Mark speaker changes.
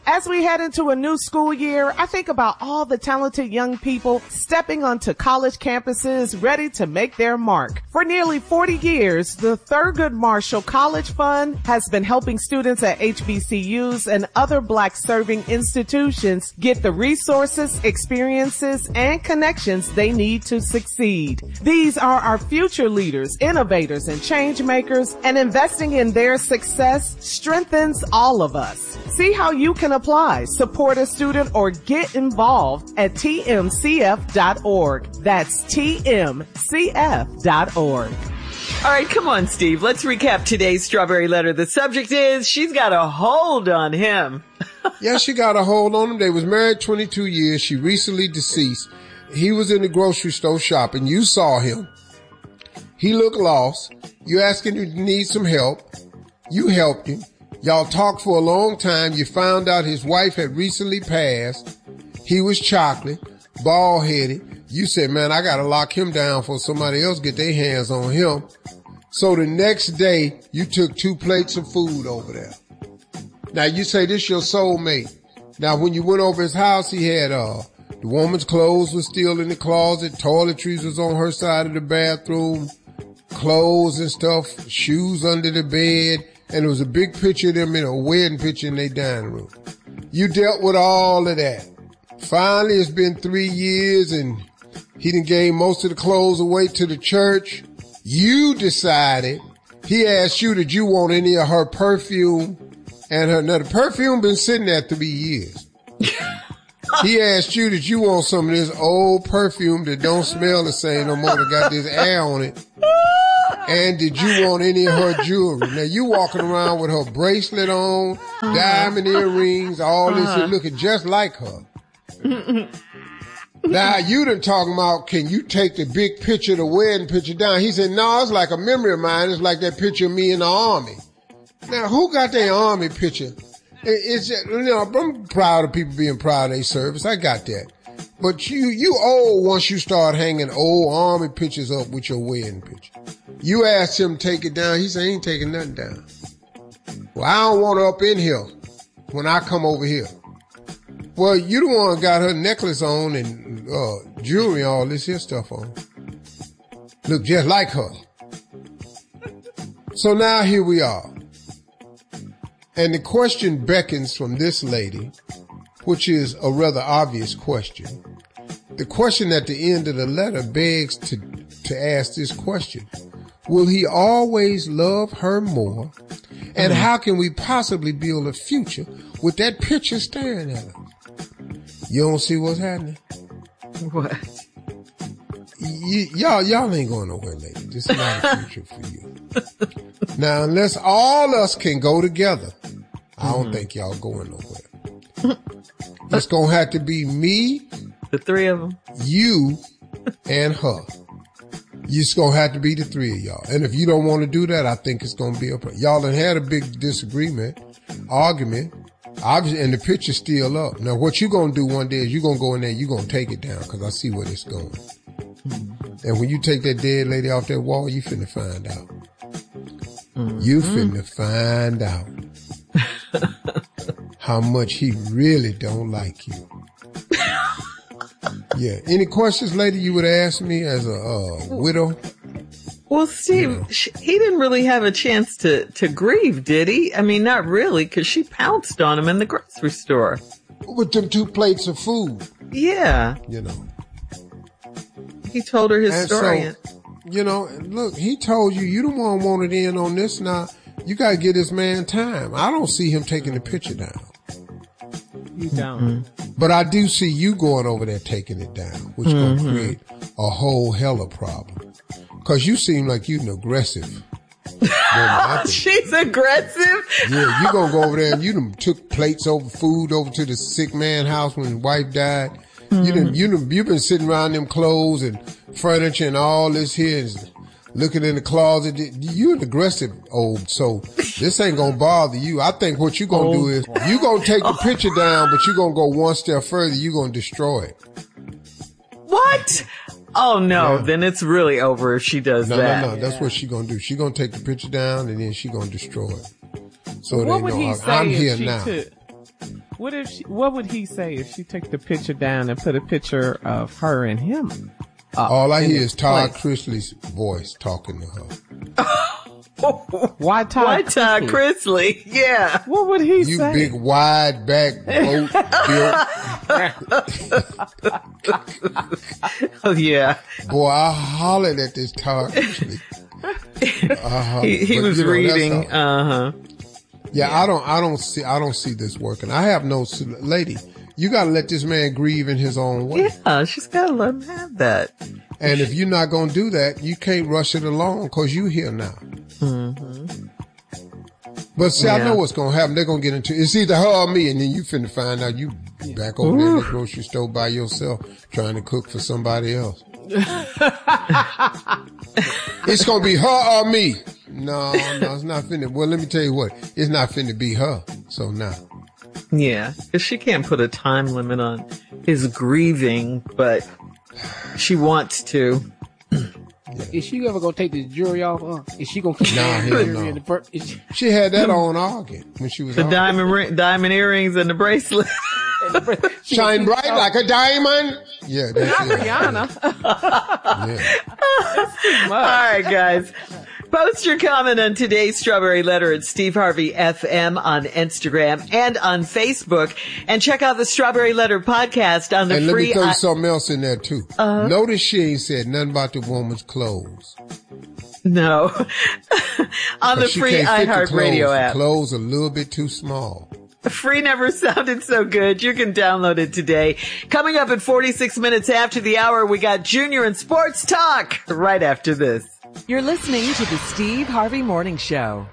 Speaker 1: As we head into a new school year, I think about all the talented young people stepping onto college campuses ready to make their mark. For nearly 40 years, the Thurgood Marshall College Fund has been helping students at HBCUs and other Black-serving institutions get the resources, experiences, and connections they need to succeed. These are our future leaders, innovators, and change makers, and investing in their success strengthens all of us. See how you can apply, support a student, or get involved at tmcf.org. That's tmcf.org.
Speaker 2: All right, come on, Steve. Let's recap today's Strawberry Letter. The subject is, she's got a hold on him.
Speaker 3: Yeah, she got a hold on him. They was married 22 years. She recently deceased. He was in the grocery store shopping. You saw him. He looked lost. You asked him if he needs some help. You helped him. Y'all talked for a long time. You found out his wife had recently passed. He was chocolate, bald-headed. You said, man, I gotta lock him down before somebody else get their hands on him. So the next day, you took 2 plates of food over there. Now you say this your soulmate. Now when you went over his house, he had, the woman's clothes was still in the closet. Toiletries was on her side of the bathroom. Clothes and stuff, shoes under the bed. And there was a big picture of them in a wedding picture in their dining room. You dealt with all of that. Finally, it's been 3 years and he done gave most of the clothes away to the church. You decided, he asked you, did you want any of her perfume? And now the perfume been sitting there 3 years. He asked you, did you want some of this old perfume that don't smell the same no more, that got this air on it? And did you want any of her jewelry? Now you walking around with her bracelet on, diamond earrings, all this, and looking just like her. Now you done talking about, can you take the big picture, the wedding picture down? He said, no, it's like a memory of mine. It's like that picture of me in the army. Now who got their army picture? It's just, I'm proud of people being proud of their service. I got that. But you old once you start hanging old army pictures up with your wedding picture. You asked him to take it down. He said, he ain't taking nothing down. Well, I don't want her up in here when I come over here. Well, you the one got her necklace on and jewelry and all this here stuff on. Look just like her. So now here we are. And the question beckons from this lady, which is a rather obvious question. The question at the end of the letter begs to ask this question. Will he always love her more? And how can we possibly build a future with that picture staring at us? You don't see what's happening?
Speaker 2: What?
Speaker 3: Y'all ain't going nowhere, lady. This is not a future for you. Now, unless all us can go together, I don't think y'all going nowhere. It's gonna have to be me,
Speaker 2: the 3 of them,
Speaker 3: you, and her. It's gonna have to be the 3 of y'all. And if you don't want to do that, I think it's gonna be y'all done had a big disagreement, argument, obviously, and the picture's still up. Now, what you gonna do one day is you gonna go in there, you gonna take it down, because I see where it's going. And when you take that dead lady off that wall, you finna find out. You finna find out how much he really don't like you. Yeah. Any questions, lady, you would ask me as a widow?
Speaker 2: Well, Steve, he didn't really have a chance to grieve, did he? I mean, not really, because she pounced on him in the grocery store.
Speaker 3: With them 2 plates of food.
Speaker 2: Yeah.
Speaker 3: You know.
Speaker 2: He told her his story.
Speaker 3: So, look, he told you don't want to want it in on this. Now, you got to give this man time. I don't see him taking the picture down.
Speaker 2: You don't.
Speaker 3: But I do see you going over there taking it down, which is going to create a whole hella problem. Because you seem like you're an aggressive.
Speaker 2: She's aggressive?
Speaker 3: Yeah, you going to go over there and you done took plates over food over to the sick man house when his wife died. You've been sitting around them clothes and furniture and all this here and looking in the closet. You're an aggressive old, so this ain't gonna bother you. I think what you're gonna do is you're gonna take the picture down, but you're gonna go one step further. You're gonna destroy it.
Speaker 2: What? Oh no, then it's really over if she does that.
Speaker 3: No, that's what she's gonna do. She's gonna take the picture down and then she's gonna destroy it. So
Speaker 1: what would he say
Speaker 3: I'm here
Speaker 1: if she
Speaker 3: now.
Speaker 1: what would he say if she took the picture down and put a picture of her and him?
Speaker 3: All I hear is Todd Chrisley's voice talking to her.
Speaker 1: Why Todd
Speaker 2: Chrisley? Yeah.
Speaker 1: What would he say?
Speaker 3: You big wide back boat built.
Speaker 2: Oh yeah.
Speaker 3: Boy, I hollered at this Todd Chrisley.
Speaker 2: He was reading.
Speaker 3: Yeah, I don't see this working. I have no lady. You got to let this man grieve in his own way.
Speaker 2: Yeah, she's got to let him have that.
Speaker 3: And if you're not going to do that, you can't rush it along because you here now.
Speaker 2: Mm-hmm.
Speaker 3: But see, I know what's going to happen. They're going to get into it's either her or me, and then you finna find out you back over there in the grocery store by yourself trying to cook for somebody else. It's going to be her or me. No, it's not finna. Well, let me tell you what. It's not finna be her. So now.
Speaker 2: Yeah, because she can't put a time limit on his grieving, but she wants to.
Speaker 4: Is she ever gonna take the jewelry off? Is she gonna keep
Speaker 3: the
Speaker 4: jewelry in the
Speaker 3: She had that on August when she was
Speaker 2: the diamond earrings and the bracelet.
Speaker 3: Shine bright like a diamond. Yeah, that's
Speaker 1: not Rihanna.
Speaker 2: Yeah. All right, guys. Post your comment on today's Strawberry Letter at Steve Harvey FM on Instagram and on Facebook. And check out the Strawberry Letter podcast on the
Speaker 3: and
Speaker 2: free...
Speaker 3: let me throw something else in there, too. Notice she ain't said nothing about the woman's clothes.
Speaker 2: No. On the free iHeartRadio app.
Speaker 3: The clothes a little bit too small.
Speaker 2: Free never sounded so good. You can download it today. Coming up at 46 minutes after the hour, we got Junior and Sports Talk right after this.
Speaker 5: You're listening to the Steve Harvey Morning Show.